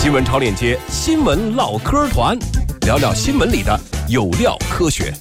新闻超链接，新闻唠嗑团，聊聊新闻里的有料科学。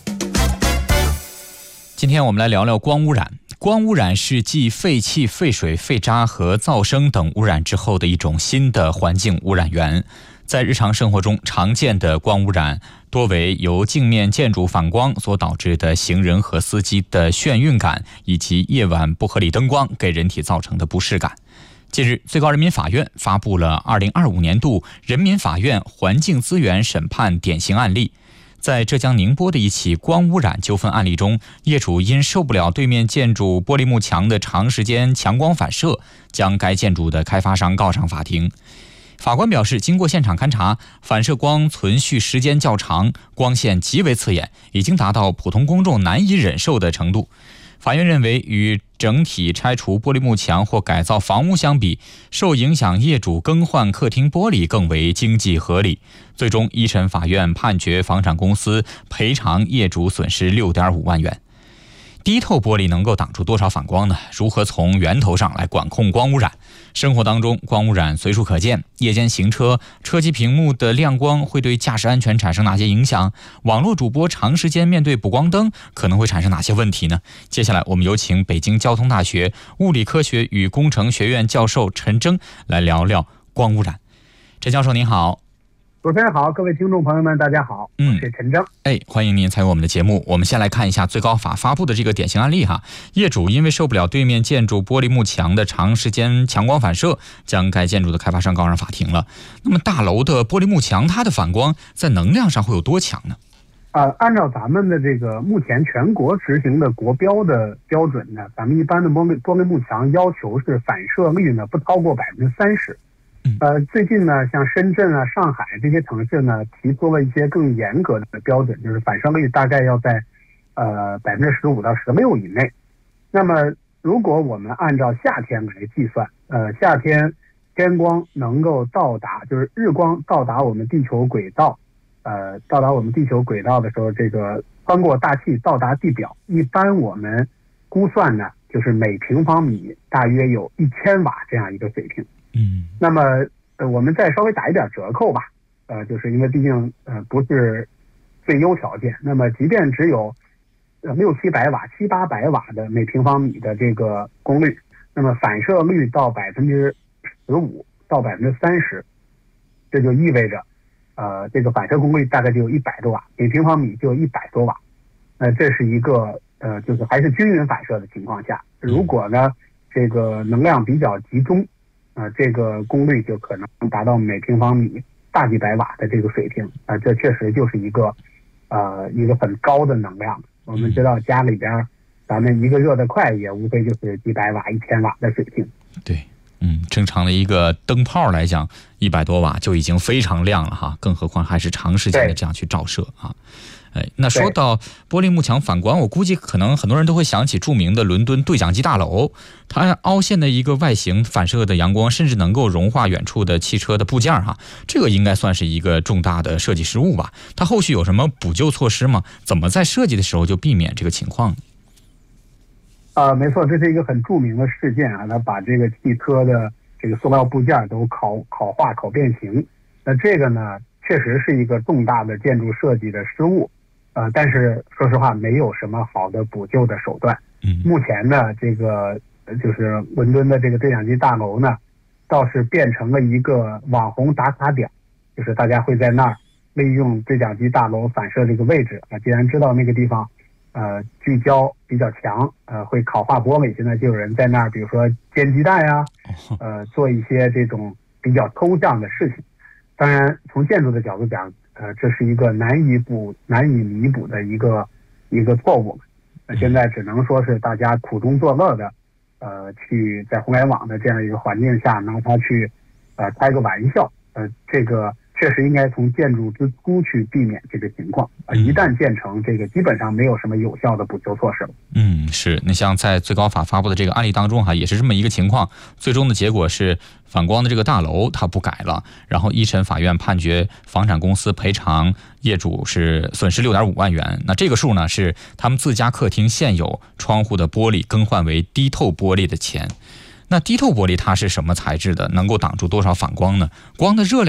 今天我们来聊聊光污染。光污染是继废气、废水、废渣和噪声等污染之后的一种新的环境污染源。在日常生活中常见的光污染多为由镜面建筑反光所导致的行人和司机的眩晕感，以及夜晚不合理灯光给人体造成的不适感。近日，最高人民法院发布了2025年度人民法院环境资源审判典型案例。在浙江宁波的一起光污染纠纷案例中，业主因受不了对面建筑玻璃幕墙的长时间强光反射，将该建筑的开发商告上法庭。法官表示，经过现场勘查，反射光存续时间较长，光线极为刺眼，已经达到普通公众难以忍受的程度。法院认为，与整体拆除玻璃幕墙或改造房屋相比，受影响业主更换客厅玻璃更为经济合理。最终，一审法院判决房产公司赔偿业主损失6.5万元。低透玻璃能够挡住多少反光呢？如何从源头上来管控光污染？生活当中，光污染随处可见。夜间行车，车机屏幕的亮光会对驾驶安全产生哪些影响？网络主播长时间面对补光灯，可能会产生哪些问题呢？接下来，我们有请北京交通大学物理科学与工程学院教授陈征来聊聊光污染。陈教授您好。 主持人好，各位听众朋友们，大家好，我是陈征。 欢迎您参与我们的节目。我们先来看一下最高法发布的这个典型案例哈。业主因为受不了对面建筑玻璃幕墙的长时间强光反射，将该建筑的开发商告上法庭了。那么大楼的玻璃幕墙，它的反光在能量上会有多强呢？ 按照咱们的这个目前全国执行的国标的标准呢，咱们一般的玻璃幕墙要求是反射率呢不超过30%。最近呢，像深圳啊、上海这些城市呢，提出了一些更严格的标准，就是反射率大概要在15%到16%以内。那么，如果我们按照夏天来计算，夏天天光能够到达，就是日光到达我们地球轨道，的时候，这个穿过大气到达地表，一般我们估算呢，就是每平方米大约有1000瓦这样一个水平。那么我们再稍微打一点折扣吧，就是因为毕竟不是最优条件，那么即便只有600-700瓦、700-800瓦的每平方米的这个功率，那么反射率到15%到30%，这就意味着这个反射功率大概就有100多瓦，每平方米就有100多瓦。这是一个就是还是均匀反射的情况下，如果呢这个能量比较集中，这个功率就可能达到每平方米大几百瓦的这个水平。这确实就是一个很高的能量。我们知道家里边咱们一个热得快也无非就是几百瓦、1000瓦的水平。 对，正常的一个灯泡来讲，100多瓦就已经非常亮了哈，更何况还是长时间的这样去照射啊。那说到玻璃幕墙反光，我估计可能很多人都会想起著名的伦敦对讲机大楼，它凹陷的一个外形反射的阳光，甚至能够融化远处的汽车的部件哈。这个应该算是一个重大的设计失误吧？它后续有什么补救措施吗？怎么在设计的时候就避免这个情况呢？ 没错，这是一个很著名的事件啊，它把这个汽车的这个塑料部件都烤化、烤变形。那这个呢，确实是一个重大的建筑设计的失误。但是说实话，没有什么好的补救的手段。目前呢，这个就是伦敦的这个对讲机大楼呢，倒是变成了一个网红打卡点，就是大家会在那儿利用对讲机大楼反射这个位置既然知道那个地方聚焦比较强，会烤化玻璃，现在就有人在那儿，比如说煎鸡蛋啊，做一些这种比较抽象的事情。当然，从建筑的角度讲，这是一个难以弥补的一个错误。现在只能说是大家苦中作乐的，去在互联网的这样一个环境下拿它去开个玩笑。这个确实应该从建筑之初去避免这个情况。一旦建成，这个基本上没有什么有效的补救措施了。 是。那像在最高法发布的这个案例当中也是这么一个情况。最终的结果是反光的这个大楼它不改了，然后一审法院判决房产公司赔偿业主是损失6.5万元。那这个数呢是他们自家客厅现有窗户的玻璃更换为低透玻璃的钱。那低透玻璃它是什么材质的？能够挡住多少反光呢？光的热量